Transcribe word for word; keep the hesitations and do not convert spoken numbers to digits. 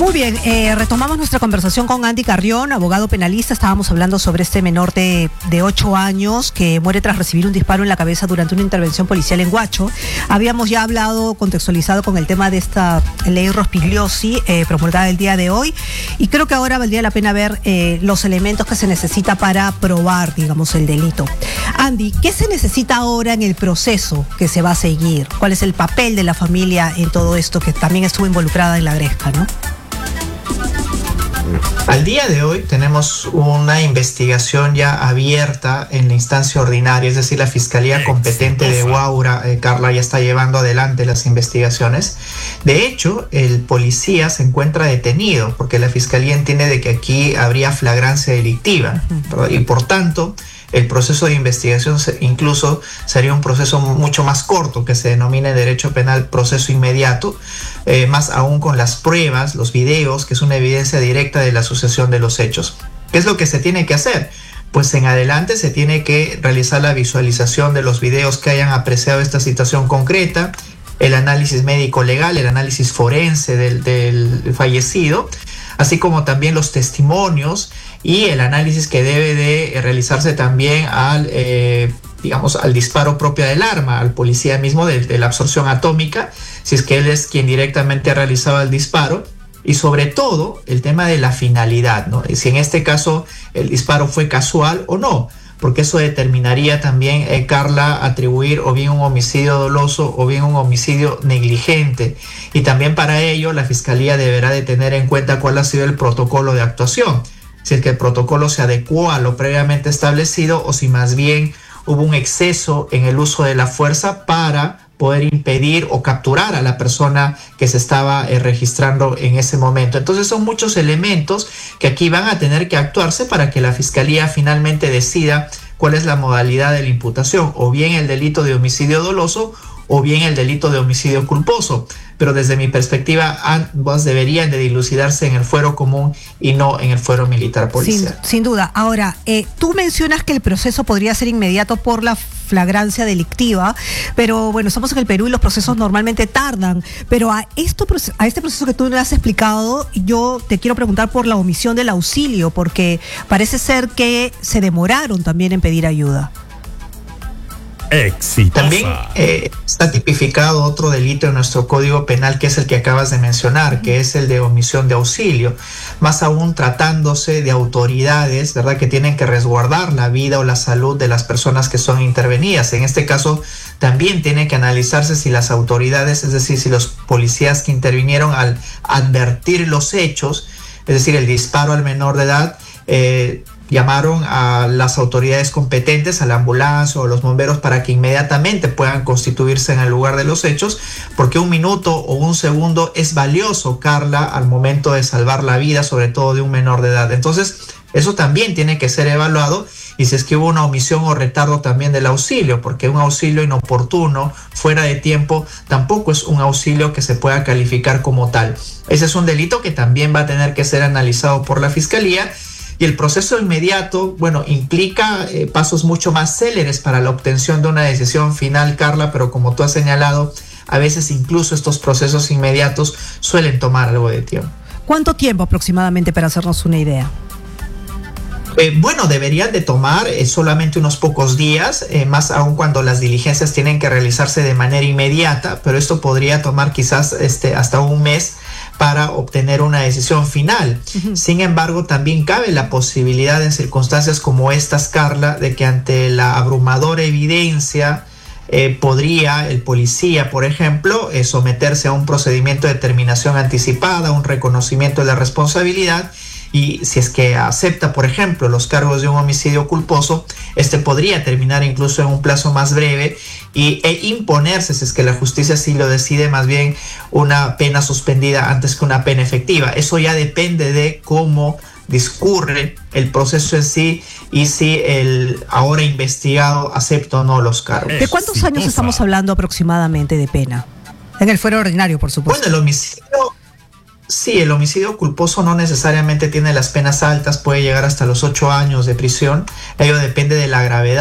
Muy bien, eh, retomamos nuestra conversación con Andy Carrión, abogado penalista. Estábamos hablando sobre este menor de, de ocho años que muere tras recibir un disparo en la cabeza durante una intervención policial en Huacho. Habíamos ya hablado, contextualizado con el tema de esta ley Rospigliosi eh, promulgada el día de hoy, y creo que ahora valdría la pena ver eh, los elementos que se necesita para probar, digamos, el delito. Andy, ¿qué se necesita ahora en el proceso que se va a seguir? ¿Cuál es el papel de la familia en todo esto, que también estuvo involucrada en la Gresca, ¿no? Al día de hoy tenemos una investigación ya abierta en la instancia ordinaria, es decir, la Fiscalía competente de Huaura, eh, Carla, ya está llevando adelante las investigaciones. De hecho, el policía se encuentra detenido porque la Fiscalía entiende de que aquí habría flagrancia delictiva, ¿verdad? Y por tanto, el proceso de investigación incluso sería un proceso mucho más corto, que se denomina en derecho penal proceso inmediato, eh, más aún con las pruebas, los videos, que es una evidencia directa de la sucesión de los hechos. ¿Qué es lo que se tiene que hacer? Pues en adelante se tiene que realizar la visualización de los videos que hayan apreciado esta situación concreta, el análisis médico legal, el análisis forense del, del fallecido, así como también los testimonios y el análisis que debe de realizarse también al, eh, digamos, al disparo propio del arma, al policía mismo de, de la absorción atómica, si es que él es quien directamente ha realizado el disparo, y sobre todo el tema de la finalidad, ¿no? Si en este caso el disparo fue casual o no, porque eso determinaría también, eh, Carla, atribuir o bien un homicidio doloso o bien un homicidio negligente. Y también para ello la Fiscalía deberá de tener en cuenta cuál ha sido el protocolo de actuación, si es que el protocolo se adecuó a lo previamente establecido o si más bien hubo un exceso en el uso de la fuerza para poder impedir o capturar a la persona que se estaba eh, registrando en ese momento. Entonces son muchos elementos que aquí van a tener que actuarse para que la Fiscalía finalmente decida cuál es la modalidad de la imputación, o bien el delito de homicidio doloso o bien el delito de homicidio culposo. Pero desde mi perspectiva, ambos deberían de dilucidarse en el fuero común y no en el fuero militar policial. Sin, sin duda. Ahora, eh, tú mencionas que el proceso podría ser inmediato por la flagrancia delictiva, pero bueno, estamos en el Perú y los procesos normalmente tardan. Pero a, esto, a este proceso que tú me has explicado, yo te quiero preguntar por la omisión del auxilio, porque parece ser que se demoraron también en pedir ayuda. Exitosa. También eh, está tipificado otro delito en nuestro Código Penal, que es el que acabas de mencionar, que es el de omisión de auxilio, más aún tratándose de autoridades, ¿verdad?, que tienen que resguardar la vida o la salud de las personas que son intervenidas. En este caso también tiene que analizarse si las autoridades, es decir, si los policías que intervinieron al advertir los hechos, es decir, el disparo al menor de edad, eh, llamaron a las autoridades competentes, a la ambulancia o a los bomberos, para que inmediatamente puedan constituirse en el lugar de los hechos, porque un minuto o un segundo es valioso, Carla, al momento de salvar la vida, sobre todo de un menor de edad. Entonces, eso también tiene que ser evaluado, y si es que hubo una omisión o retardo también del auxilio, porque un auxilio inoportuno, fuera de tiempo, tampoco es un auxilio que se pueda calificar como tal. Ese es un delito que también va a tener que ser analizado por la Fiscalía. Y el proceso inmediato, bueno, implica eh, pasos mucho más céleres para la obtención de una decisión final, Carla, pero como tú has señalado, a veces incluso estos procesos inmediatos suelen tomar algo de tiempo. ¿Cuánto tiempo aproximadamente, para hacernos una idea? Eh, bueno, deberían de tomar eh, solamente unos pocos días, eh, más aún cuando las diligencias tienen que realizarse de manera inmediata, pero esto podría tomar quizás este, hasta un mes para obtener una decisión final. Uh-huh. Sin embargo, también cabe la posibilidad en circunstancias como estas, Carla, de que ante la abrumadora evidencia eh, podría el policía, por ejemplo, eh, someterse a un procedimiento de determinación anticipada, un reconocimiento de la responsabilidad. Y si es que acepta, por ejemplo, los cargos de un homicidio culposo, este podría terminar incluso en un plazo más breve y, e imponerse, si es que la justicia sí lo decide, más bien una pena suspendida antes que una pena efectiva. Eso ya depende de cómo discurre el proceso en sí y si el ahora investigado acepta o no los cargos. ¿De cuántos años estamos hablando aproximadamente de pena? En el fuero ordinario, por supuesto. Bueno, el homicidio... Sí, el homicidio culposo no necesariamente tiene las penas altas, puede llegar hasta los ocho años de prisión. Ello depende de la gravedad